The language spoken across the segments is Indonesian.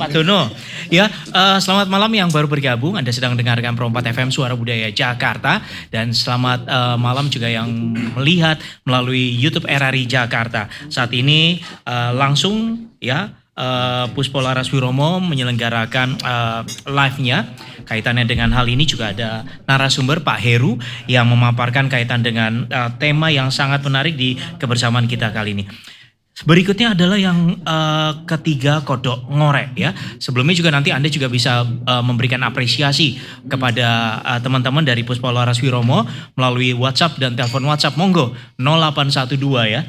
Pak Dono. Ya, selamat malam yang baru bergabung. Anda sedang mendengarkan Pro 4 FM Suara Budaya Jakarta. Dan selamat malam juga yang melihat melalui YouTube RRI Jakarta. Saat ini langsung ya Puspo Laras Wiromo menyelenggarakan live-nya. Kaitannya dengan hal ini juga ada narasumber Pak Heru yang memaparkan kaitan dengan tema yang sangat menarik di kebersamaan kita kali ini. Berikutnya adalah yang ketiga, kodok ngorek ya. Sebelumnya juga nanti Anda juga bisa memberikan apresiasi kepada teman-teman dari Puspo Laras Wiromo melalui WhatsApp dan telepon WhatsApp. Monggo 0812 ya.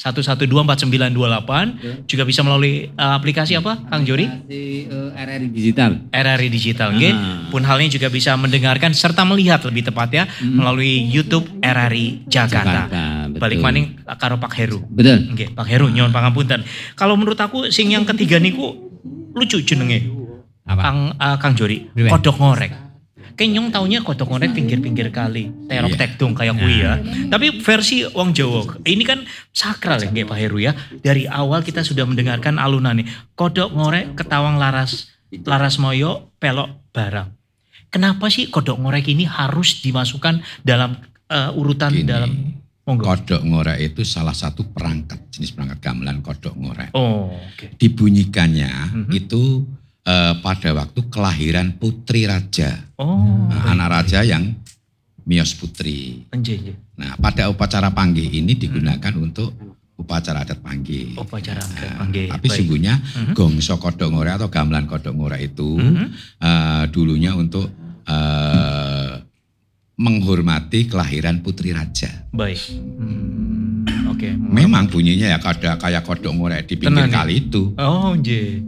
1124928. Juga bisa melalui aplikasi apa Kang Jori? RRI Digital. RRI Digital. Okay. Pun halnya juga bisa mendengarkan serta melihat lebih tepatnya melalui YouTube RRI Jakarta. Balik maning karo Pak Heru. Betul. Okay, Pak Heru nyon pangapunten. Kalau menurut aku sing yang ketiga niku lucu jenenge. Kang Jori, kodok ngorek. Kenyong taunya kodok ngorek pinggir-pinggir kali, terok tektung kayak kuwi ya. Tapi versi wong Jawa, ini kan sakral ya Pak Heru ya. Dari awal kita sudah mendengarkan alunan nih. Kodok ngorek ketawang laras moyo pelok barang. Kenapa sih kodok ngorek ini harus dimasukkan dalam urutan Gini, dalam kodok ngorek itu salah satu perangkat, jenis perangkat gamelan kodok ngorek. Oh, okay. Dibunyikannya itu pada waktu kelahiran putri raja. Anak raja yang miyos putri. Nah, pada upacara panggih ini digunakan untuk upacara adat panggih. Upacara adat panggih. Tapi sungguhnya gongso kodok ngorek atau gamelan kodok ngorek itu dulunya untuk menghormati kelahiran putri raja. Baik. Oke. Memang bunyinya ya kayak kodok ngorek di pinggir kali itu. Oh, nggih.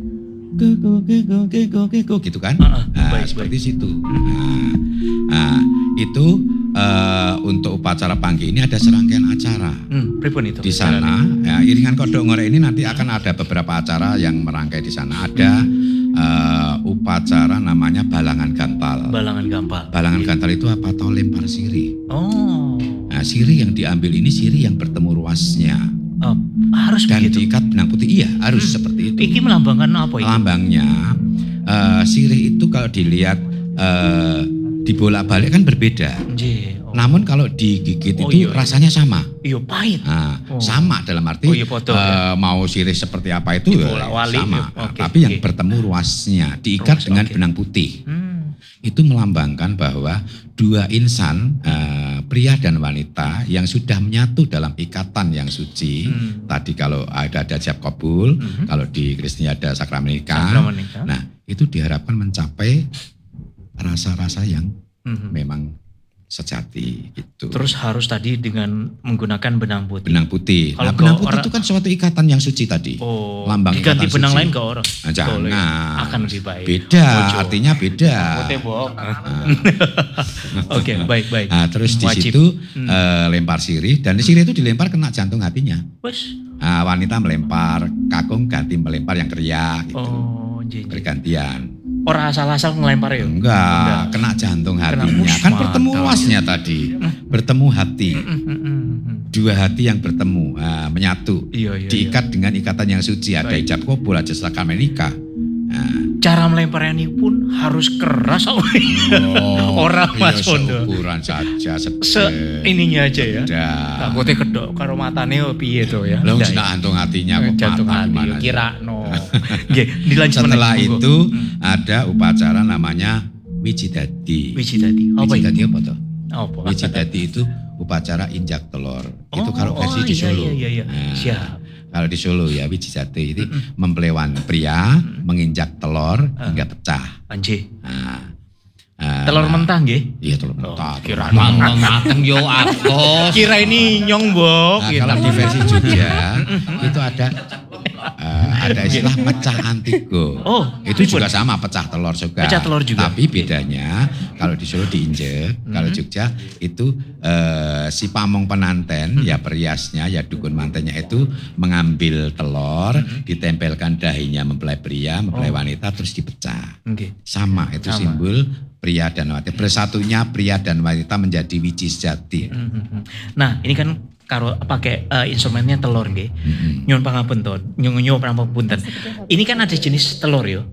Keko gitu kan? Seperti situ. Nah, itu untuk upacara panggih ini ada serangkaian acara. Pripun itu? Di sana, ya, iringan kodok ngorek ini nanti akan ada beberapa acara yang merangkai di sana. Ada upacara namanya balangan gantal. Balangan gantal. Balangan gantal itu apa? Atau lempar sirih. Oh. Nah, sirih yang diambil ini sirih yang bertemu ruasnya. Harus dan begitu? diikat benang putih. Iya, harus seperti itu. Iki melambangkan apa itu? Lambangnya sirih itu kalau dilihat dibolak-balik kan berbeda. Namun kalau digigit itu rasanya sama. Iya, pahit. Nah, sama dalam arti mau sirih seperti apa itu sama. Tapi yang bertemu ruasnya diikat dengan benang putih. Itu melambangkan bahwa dua insan, pria dan wanita yang sudah menyatu dalam ikatan yang suci. Tadi kalau ada siap kabul, kalau di Kristen ada sakramen nikah. Nah, itu diharapkan mencapai rasa-rasa yang memang sejati gitu. Terus harus tadi dengan menggunakan benang putih. Benang putih. Nah, benang putih itu kan suatu ikatan yang suci tadi. Lambang diganti ikatan benang suci. lain ke orang. Nah, jangan. Akan lebih baik. Beda, artinya beda. Oke, baik. Nah, terus di situ lempar sirih dan sirih itu dilempar kena jantung hatinya. Nah, wanita melempar, kakung ganti melempar yang kriya gitu. Bergantian. Orang asal-asal ngelempar ya? Enggak, kena jantung hatinya. Kan bertemu ruasnya tadi. Bertemu hati. Dua hati yang bertemu, menyatu. Diikat dengan ikatan yang suci. Ada ijab kabul, ada sakramen nikah. Cara melemparnya ini pun harus keras. Orang Mas Pondo. Seukuran saja. Ininya aja ya. Takutnya kedok karo matane piye to ya. Lah jantung hatinya kok jantung hati kira no. Dilanjut. Setelah itu ada upacara namanya Wijidadi. Wijidadi apa toh? Wijidadi itu upacara injak telur. Itu kalau versi di Solo. Iya. Siap. Kalau di Solo ya Wijidadi itu mempelewan pria menginjak telur hingga pecah. Telur mentah nggih? Iya, telur mentah. Kira mateng yo atos. Kira ini nyong, Bok. Kalau di versi Jogja itu ada istilah pecah antigo. Itu juga sama, pecah telur juga. Pecah telur juga. Tapi bedanya kalau di Solo diinjek, kalau Jogja itu si pamong penanten ya periasnya ya dukun mantennya itu mengambil telur, ditempelkan dahinya mempelai pria, mempelai wanita terus dipecah. Sama itu simbol pria dan wanita. Bersatunya pria dan wanita menjadi wiji sejati. Nah, ini kan karo pakai instrumennya telur nggih. Nyuwun pangapunten. Nyuwun pangapunten. Ini kan ada jenis telur ya.